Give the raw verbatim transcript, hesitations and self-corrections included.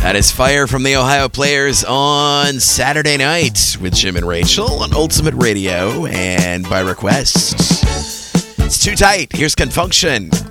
That is Fire from the Ohio Players on Saturday night with Jim and Rachel on Ultimate Radio and by request. It's too tight. Here's Confunction.